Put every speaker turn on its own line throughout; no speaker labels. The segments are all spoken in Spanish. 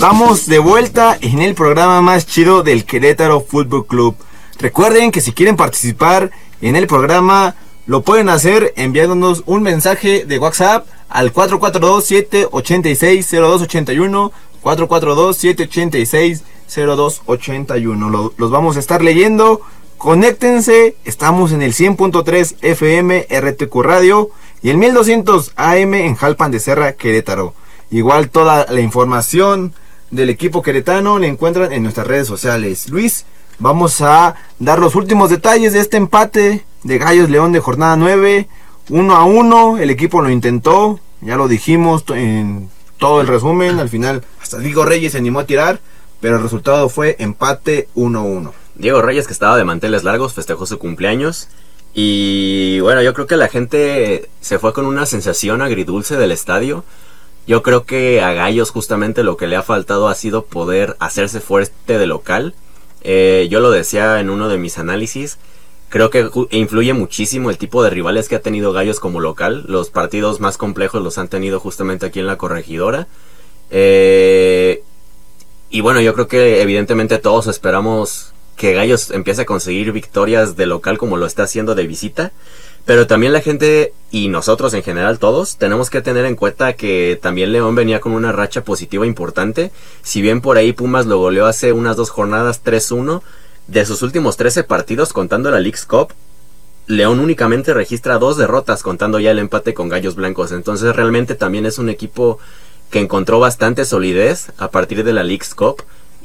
Estamos de vuelta en el programa más chido del Querétaro Fútbol Club. Recuerden que si quieren participar en el programa, lo pueden hacer enviándonos un mensaje de WhatsApp al 442-786-0281, 442-786-0281. Los vamos a estar leyendo. Conéctense, estamos en el 100.3 FM RTQ Radio y el 1200 AM en Jalpan de Serra, Querétaro. Igual toda la información del equipo queretano la encuentran en nuestras redes sociales. Luis, vamos a dar los últimos detalles de este empate de Gallos León de jornada 9, 1-1, el equipo lo intentó, ya lo dijimos en todo el resumen, al final hasta Diego Reyes se animó a tirar, pero el resultado fue empate 1-1.
Diego Reyes, que estaba de manteles largos, festejó su cumpleaños. Y bueno, yo creo que la gente se fue con una sensación agridulce del estadio. Yo creo que a Gallos justamente lo que le ha faltado ha sido poder hacerse fuerte de local. Yo lo decía en uno de mis análisis. Creo que influye muchísimo el tipo de rivales que ha tenido Gallos como local. Los partidos más complejos los han tenido justamente aquí en la Corregidora. Y bueno, yo creo que evidentemente todos esperamos que Gallos empiece a conseguir victorias de local como lo está haciendo de visita, pero también la gente y nosotros en general todos tenemos que tener en cuenta que también León venía con una racha positiva importante. Si bien por ahí Pumas lo goleó hace unas 2 jornadas 3-1, de sus últimos 13 partidos contando la Leagues Cup, León únicamente registra 2 derrotas contando ya el empate con Gallos Blancos. Entonces realmente también es un equipo que encontró bastante solidez a partir de la Leagues Cup.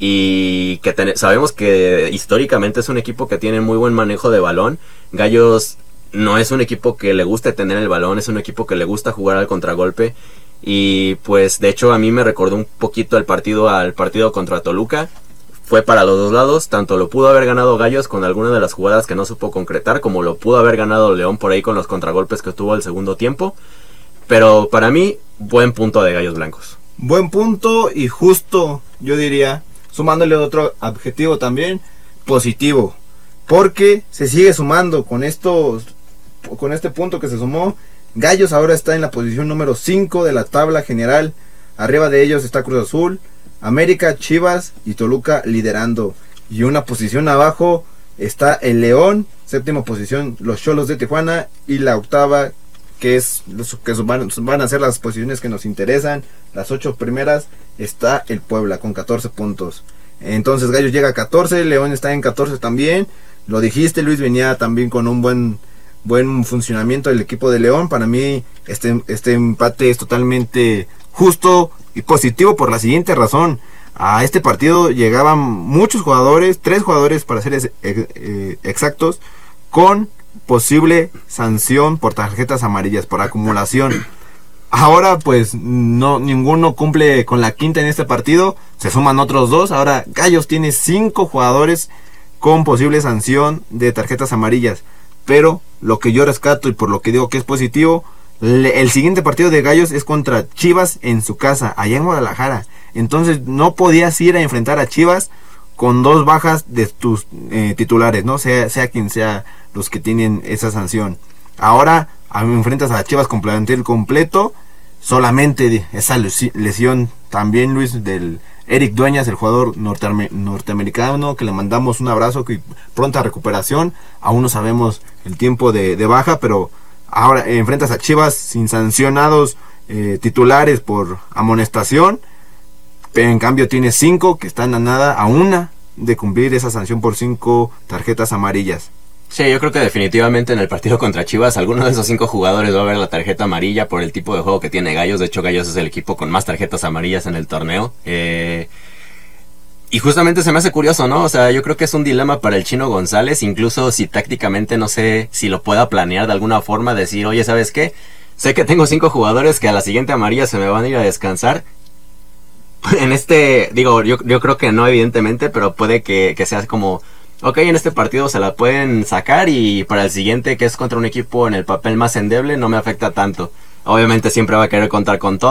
Y que sabemos que históricamente es un equipo que tiene muy buen manejo de balón. Gallos no es un equipo que le guste tener el balón, es un equipo que le gusta jugar al contragolpe. Y pues de hecho a mí me recordó un poquito al partido contra Toluca. Fue para los dos lados, tanto lo pudo haber ganado Gallos con alguna de las jugadas que no supo concretar, como lo pudo haber ganado León por ahí con los contragolpes que tuvo el segundo tiempo. Pero para mí, buen punto de Gallos Blancos.
Buen punto y justo, yo diría, sumándole otro adjetivo también, positivo, porque se sigue sumando con este punto que se sumó. Gallos ahora está en la posición número 5 de la tabla general. Arriba de ellos está Cruz Azul, América, Chivas y Toluca liderando. Y una posición abajo está el León, séptima posición los Xolos de Tijuana, y la octava, que van a ser las posiciones que nos interesan, las 8 primeras, está el Puebla con 14 puntos. Entonces Gallos llega a 14, León está en 14 también. Lo dijiste, Luis, venía también con un buen funcionamiento del equipo de León. Para mí este empate es totalmente justo y positivo por la siguiente razón. A este partido llegaban muchos jugadores, 3 jugadores para ser exactos, con posible sanción por tarjetas amarillas, por acumulación. Ahora pues ninguno cumple con la quinta en este partido, se suman otros 2. Ahora Gallos tiene 5 jugadores con posible sanción de tarjetas amarillas. Pero lo que yo rescato y por lo que digo que es positivo, el siguiente partido de Gallos es contra Chivas en su casa, allá en Guadalajara. Entonces no podías ir a enfrentar a Chivas con 2 bajas de tus titulares, ¿no? Sea quien sea los que tienen esa sanción. Ahora enfrentas a Chivas con plantel completo. Solamente esa lesión también, Luis, del Eric Dueñas, el jugador norteamericano, que le mandamos un abrazo, que pronta recuperación. Aún no sabemos el tiempo de baja, pero ahora enfrentas a Chivas sin sancionados titulares por amonestación. Pero en cambio tiene 5 que están a una de cumplir esa sanción por 5 tarjetas amarillas.
Sí, yo creo que definitivamente en el partido contra Chivas, alguno de esos 5 jugadores va a ver la tarjeta amarilla por el tipo de juego que tiene Gallos. De hecho, Gallos es el equipo con más tarjetas amarillas en el torneo. Y justamente se me hace curioso, ¿no? O sea, yo creo que es un dilema para el Chino González, incluso si tácticamente no sé si lo pueda planear de alguna forma, decir, oye, ¿sabes qué? Sé que tengo 5 jugadores que a la siguiente amarilla se me van a ir a descansar. Yo creo que no, evidentemente, pero puede que sea como, ok, en este partido se la pueden sacar y para el siguiente, que es contra un equipo en el papel más endeble, no me afecta tanto. Obviamente siempre va a querer contar con todo.